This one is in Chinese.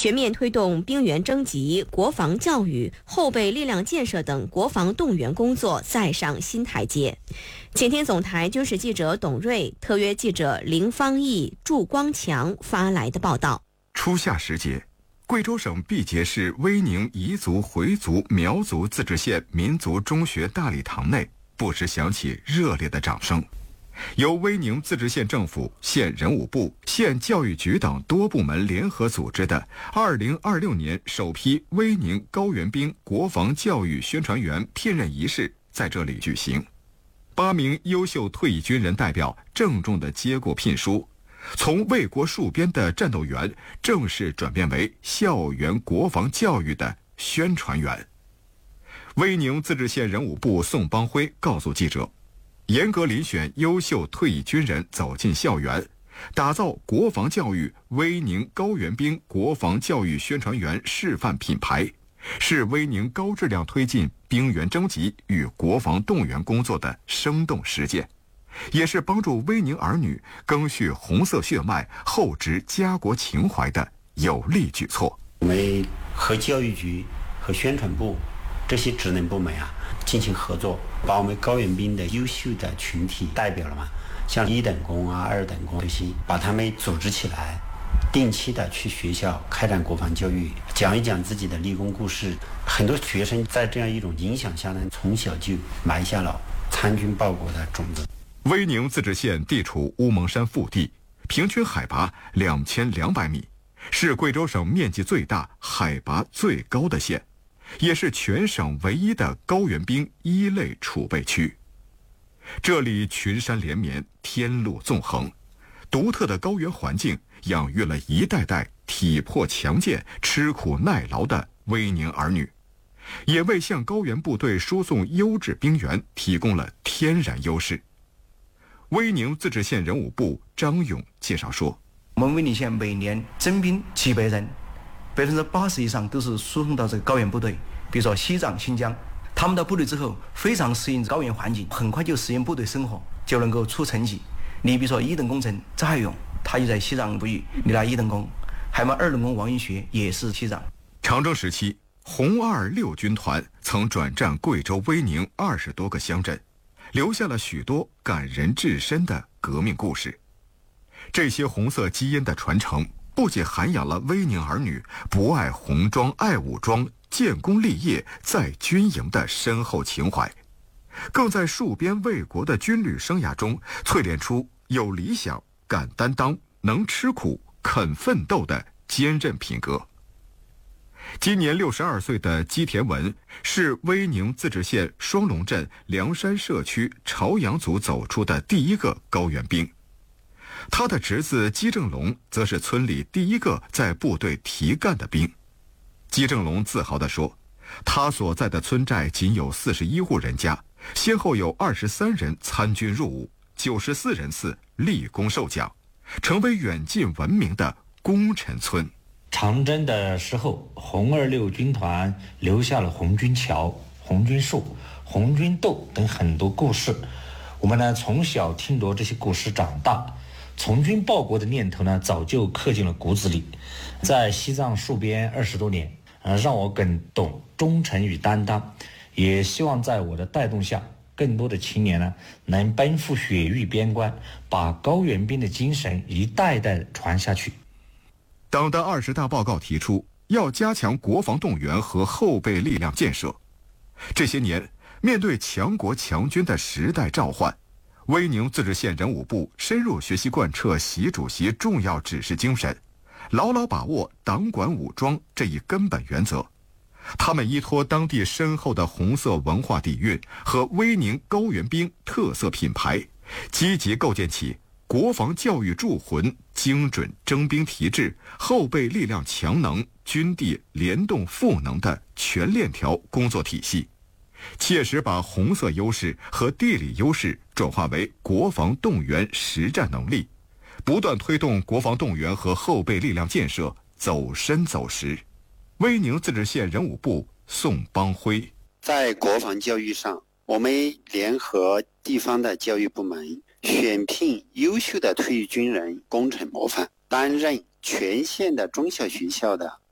全面推动兵员征集、国防教育、后备力量建设等国防动员工作再上新台阶。前天总台军事记者董瑞、特约记者林方毅、祝光强发来的报道。 初夏时节，贵州省毕节市威宁彝族、回族、苗族自治县民族中学大礼堂内，不时响起热烈的掌声。由威宁自治县政府、县人武部、县教育局等多部门联合组织的2026年首批威宁高原兵国防教育宣传员聘任仪式在这里举行。8名优秀退役军人代表郑重地接过聘书，从为国戍边的战斗员正式转变为校园国防教育的宣传员。威宁自治县人武部宋邦辉告诉记者，严格遴选优秀退役军人走进校园，打造国防教育威宁高原兵国防教育宣传员示范品牌，是威宁高质量推进兵员征集与国防动员工作的生动实践，也是帮助威宁儿女赓续红色血脉、厚植家国情怀的有力举措。 我们和教育局和宣传部这些职能部门进行合作，把我们高原兵的优秀的群体代表了像1等功2等功这些，把他们组织起来，定期的去学校开展国防教育，讲一讲自己的立功故事。很多学生在这样一种影响下呢，从小就埋下了参军报国的种子。 威宁自治县地处乌蒙山腹地，平均海拔2200米，是贵州省面积最大、海拔最高的县，也是全省唯一的高原兵1类储备区。这里群山连绵，天路纵横，独特的高原环境养育了一代代体魄强健、吃苦耐劳的威宁儿女，也为向高原部队输送优质兵员提供了天然优势。威宁自治县人武部张勇介绍说， 我们威宁县每年征兵700人，80%以上都是输送到这个高原部队，比如说西藏、新疆，他们到部队之后非常适应高原环境，很快就适应部队生活，就能够出成绩。你比如说1等功臣张海勇，他就在西藏部役立了1等功，还有2等功王云学也是西藏。 长征时期，红226军团曾转战贵州威宁20多个乡镇，留下了许多感人至深的革命故事。这些红色基因的传承，不仅涵养了威宁儿女不爱红装、爱武装、建功立业、在军营的深厚情怀，更在戍边卫国的军旅生涯中淬炼出有理想、敢担当、能吃苦、肯奋斗的坚韧品格。今年62岁的姬田文是威宁自治县双龙镇梁山社区朝阳组走出的第一个高原兵，他的侄子姬正龙则是村里第一个在部队提干的兵。姬正龙自豪地说，他所在的村寨仅有41户人家，先后有23人参军入伍，94人次立功受奖，成为远近闻名的功臣村。 长征的时候，红26军团留下了红军桥、红军树、红军斗等很多故事。我们呢从小听着这些故事长大，从军报国的念头呢早就刻进了骨子里。在西藏戍边20多年，让我更懂忠诚与担当，也希望在我的带动下，更多的青年呢能奔赴雪域边关，把高原兵的精神一代代传下去。 党的20大报告提出，要加强国防动员和后备力量建设。这些年，面对强国强军的时代召唤，威宁自治县人武部深入学习贯彻习主席重要指示精神，牢牢把握党管武装这一根本原则。他们依托当地深厚的红色文化底蕴和威宁高原兵特色品牌，积极构建起国防教育铸魂、精准征兵提质、后备力量强能、军地联动赋能的全链条工作体系，切实把红色优势和地理优势转化为国防动员实战能力，不断推动国防动员和后备力量建设走深走实。威宁自治县人武部宋邦辉， 在国防教育上，我们联合地方的教育部门，选聘优秀的退役军人功臣模范，担任全县的中小学校的